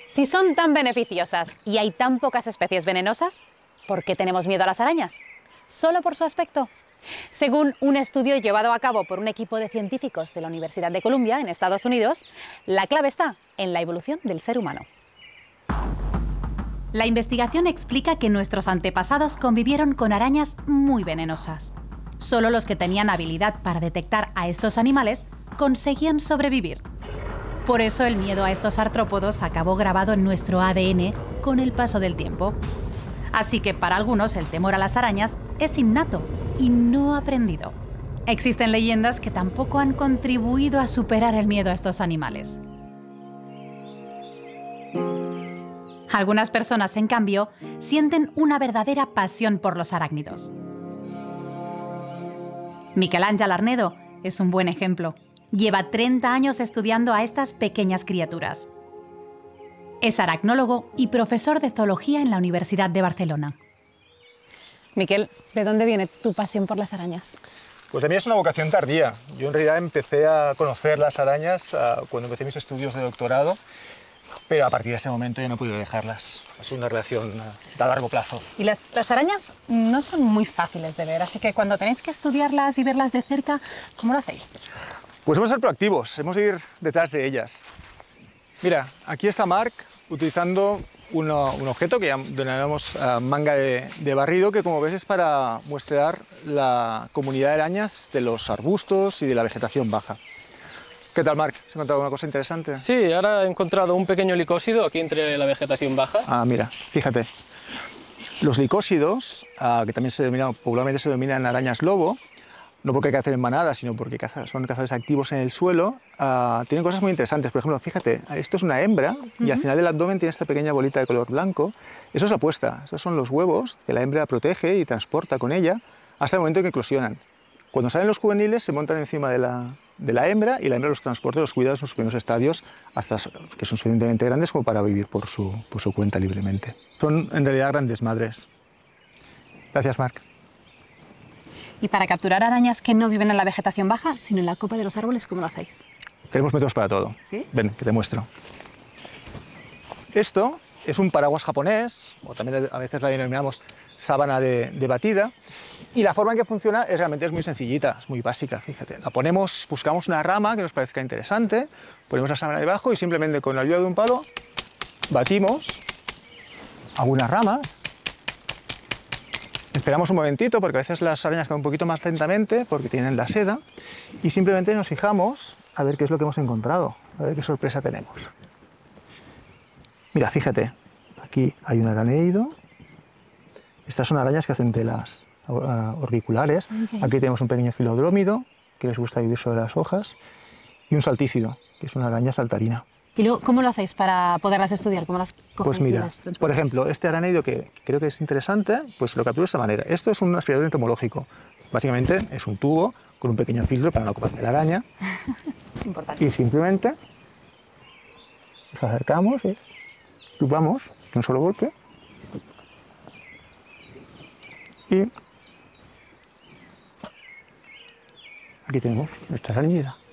Si son tan beneficiosas y hay tan pocas especies venenosas, ¿por qué tenemos miedo a las arañas? ¿Solo por su aspecto? Según un estudio llevado a cabo por un equipo de científicos de la Universidad de Columbia, en Estados Unidos, la clave está en la evolución del ser humano. La investigación explica que nuestros antepasados convivieron con arañas muy venenosas. Solo los que tenían habilidad para detectar a estos animales conseguían sobrevivir. Por eso el miedo a estos artrópodos acabó grabado en nuestro ADN con el paso del tiempo. Así que para algunos el temor a las arañas es innato y no aprendido. Existen leyendas que tampoco han contribuido a superar el miedo a estos animales. Algunas personas, en cambio, sienten una verdadera pasión por los arácnidos. Miquel Àngel Arnedo es un buen ejemplo. Lleva 30 años estudiando a estas pequeñas criaturas. Es aracnólogo y profesor de zoología en la Universidad de Barcelona. Miquel, ¿de dónde viene tu pasión por las arañas? Pues a mí es una vocación tardía. Yo en realidad empecé a conocer las arañas cuando empecé mis estudios de doctorado, pero a partir de ese momento ya no he podido dejarlas. Es una relación a largo plazo. Y las arañas no son muy fáciles de ver, así que cuando tenéis que estudiarlas y verlas de cerca, ¿cómo lo hacéis? Pues hemos de ser proactivos, hemos de ir detrás de ellas. Mira, aquí está Marc utilizando un objeto que denominamos manga de barrido, que como ves es para muestrear la comunidad de arañas de los arbustos y de la vegetación baja. ¿Qué tal, Marc? ¿Has encontrado alguna cosa interesante? Sí, ahora he encontrado un pequeño licósido aquí entre la vegetación baja. Mira, fíjate. Los licósidos, que también popularmente se denominan arañas lobo, no porque cacen en manadas, sino porque son cazadores activos en el suelo, tienen cosas muy interesantes. Por ejemplo, fíjate, esto es una hembra y al final del abdomen tiene esta pequeña bolita de color blanco. Eso es la puesta, esos son los huevos que la hembra protege y transporta con ella hasta el momento en que eclosionan. Cuando salen los juveniles se montan encima de la hembra y la hembra los transporta y los cuida en sus primeros estadios hasta que son suficientemente grandes como para vivir por su cuenta libremente. Son en realidad grandes madres. Gracias, Marc. Y para capturar arañas que no viven en la vegetación baja, sino en la copa de los árboles, ¿cómo lo hacéis? Tenemos métodos para todo. ¿Sí? Ven, que te muestro. Esto es un paraguas japonés, o también a veces la denominamos sábana de batida, y la forma en que funciona realmente es muy sencillita, es muy básica, fíjate. Buscamos una rama que nos parezca interesante, ponemos la sábana debajo y simplemente con la ayuda de un palo batimos algunas ramas. Esperamos un momentito porque a veces las arañas caen un poquito más lentamente porque tienen la seda y simplemente nos fijamos a ver qué es lo que hemos encontrado, a ver qué sorpresa tenemos. Mira, fíjate, aquí hay un araneído. Estas son arañas que hacen telas orbiculares. Aquí tenemos un pequeño filodrómido que les gusta vivir sobre las hojas y un saltícido, que es una araña saltarina. ¿Y luego cómo lo hacéis para poderlas estudiar? ¿Cómo las cogéis? Pues mira, por ejemplo, este araneído que creo que es interesante, pues lo capturo de esta manera. Esto es un aspirador entomológico. Básicamente es un tubo con un pequeño filtro para la ocupación de la araña. Es importante. Y simplemente nos acercamos y chupamos de un solo golpe. Y aquí tenemos nuestra arañita.